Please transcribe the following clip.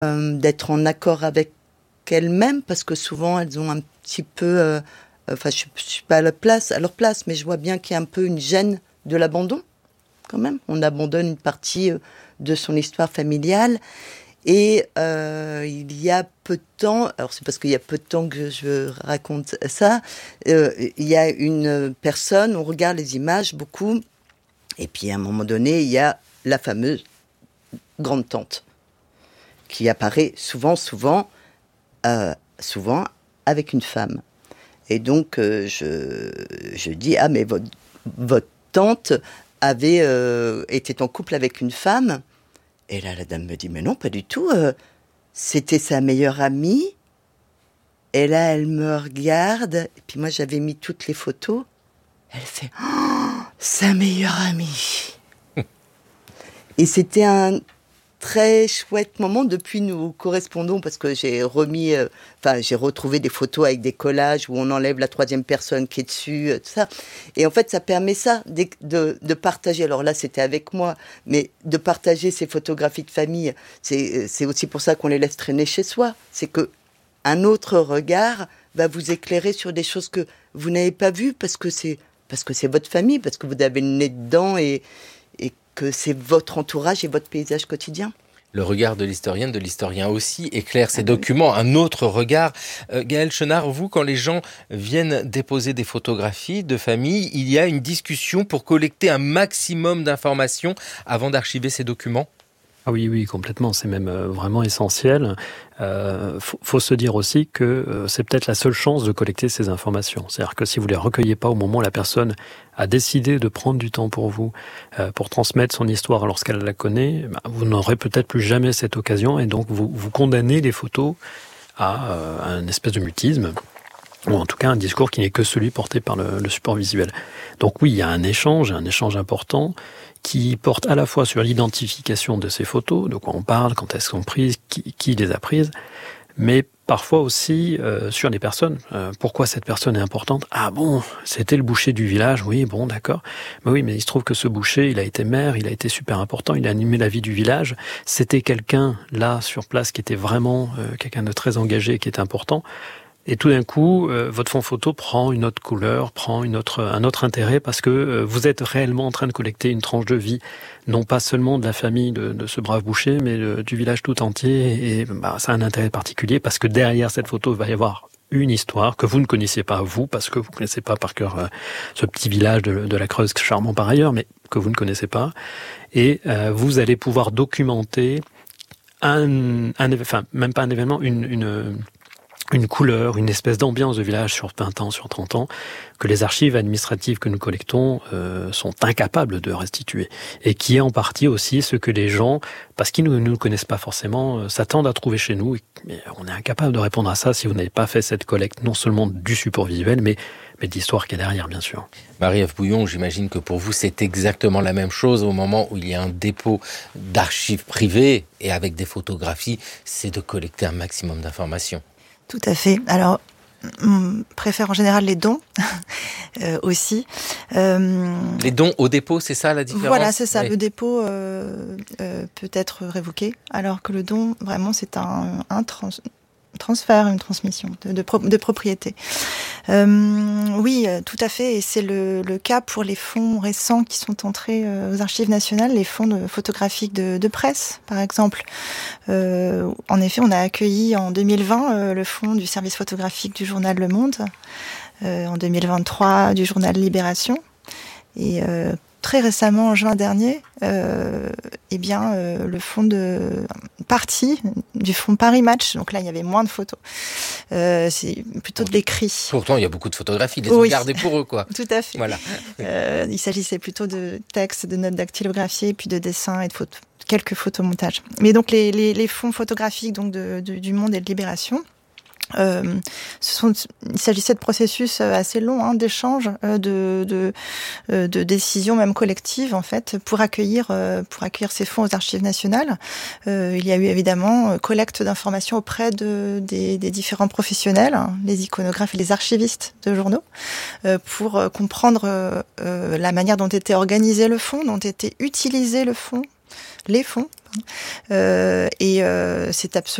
d'être en accord avec elles-mêmes, parce que souvent elles ont un petit peu, je suis pas à leur place, mais je vois bien qu'il y a un peu une gêne de l'abandon, quand même. On abandonne une partie de son histoire familiale. Et il y a peu de temps, alors c'est parce qu'il y a peu de temps que je raconte ça, il y a une personne, on regarde les images beaucoup, et puis à un moment donné, il y a la fameuse grande-tante, qui apparaît souvent avec une femme. Et donc je dis, ah mais votre tante était en couple avec une femme. Et là, la dame me dit, mais non, pas du tout. C'était sa meilleure amie. Et là, elle me regarde. Et puis moi, j'avais mis toutes les photos. Elle fait, oh, sa meilleure amie. Et c'était un très chouette moment. Depuis, nous correspondons parce que j'ai retrouvé des photos avec des collages où on enlève la troisième personne qui est dessus, tout ça. Et en fait, ça permet ça, de partager. Alors là, c'était avec moi, mais de partager ces photographies de famille. C'est aussi pour ça qu'on les laisse traîner chez soi. C'est que un autre regard va vous éclairer sur des choses que vous n'avez pas vues parce que c'est votre famille, parce que vous avez le nez dedans et que c'est votre entourage et votre paysage quotidien. Le regard de l'historienne, de l'historien aussi, éclaire ces documents, un autre regard. Gaëlle Chenard, vous, quand les gens viennent déposer des photographies de famille, il y a une discussion pour collecter un maximum d'informations avant d'archiver ces documents ? Ah oui, complètement. C'est même vraiment essentiel. Faut se dire aussi que c'est peut-être la seule chance de collecter ces informations. C'est-à-dire que si vous les recueillez pas au moment où la personne a décidé de prendre du temps pour vous, pour transmettre son histoire lorsqu'elle la connaît, vous n'aurez peut-être plus jamais cette occasion et donc vous condamnez les photos à un espèce de mutisme, ou en tout cas un discours qui n'est que celui porté par le support visuel. Donc oui, il y a un échange important, qui porte à la fois sur l'identification de ces photos, de quoi on parle, quand elles sont prises, qui les a prises, mais parfois aussi sur les personnes. Pourquoi cette personne est importante ? Ah bon, c'était le boucher du village, oui, bon, d'accord. Mais oui, mais il se trouve que ce boucher, il a été maire, il a été super important, il a animé la vie du village. C'était quelqu'un, là, sur place, qui était vraiment quelqu'un de très engagé, qui est important. Et tout d'un coup, votre fond photo prend une autre couleur, prend un autre intérêt, parce que vous êtes réellement en train de collecter une tranche de vie, non pas seulement de la famille de ce brave boucher, mais du village tout entier. Et ça a un intérêt particulier, parce que derrière cette photo, il va y avoir une histoire que vous ne connaissez pas, vous, parce que vous ne connaissez pas par cœur ce petit village de la Creuse, charmant par ailleurs, mais que vous ne connaissez pas. Et vous allez pouvoir documenter même pas un événement, une couleur, une espèce d'ambiance de village sur 20 ans, sur 30 ans, que les archives administratives que nous collectons sont incapables de restituer. Et qui est en partie aussi ce que les gens, parce qu'ils ne nous connaissent pas forcément, s'attendent à trouver chez nous. Mais on est incapable de répondre à ça si vous n'avez pas fait cette collecte, non seulement du support visuel, mais de l'histoire qui est derrière, bien sûr. Marie-Ève Bouillon, j'imagine que pour vous, c'est exactement la même chose au moment où il y a un dépôt d'archives privées et avec des photographies, c'est de collecter un maximum d'informations. Tout à fait. Alors, on préfère en général les dons aussi. Les dons au dépôt, c'est ça la différence ? Voilà, c'est ça. Oui. Le dépôt peut être révoqué, alors que le don, vraiment, c'est un transfert, une transmission de propriété. Oui, tout à fait. Et c'est le cas pour les fonds récents qui sont entrés aux archives nationales, les fonds photographiques de presse, par exemple. En effet, on a accueilli en 2020 le fonds du service photographique du journal Le Monde, en 2023 du journal Libération, et très récemment, en juin dernier, le fonds partie du fonds Paris Match. Donc là, il y avait moins de photos. C'est plutôt de l'écrit. Pourtant, il y a beaucoup de photographies. Ils les ont gardées pour eux, quoi. Tout à fait. Voilà. Il s'agissait plutôt de textes, de notes dactylographiées, puis de dessins et de photos, quelques photomontages. Mais donc, les fonds photographiques donc du Monde et de Libération, il s'agissait de processus assez longs d'échanges, de décisions même collectives en fait pour accueillir ces fonds aux archives nationales. Il y a eu évidemment collecte d'informations auprès des différents professionnels, les iconographes et les archivistes de journaux, pour comprendre la manière dont était organisé le fonds, dont était utilisé le fonds. Les fonds, Et c'est absolument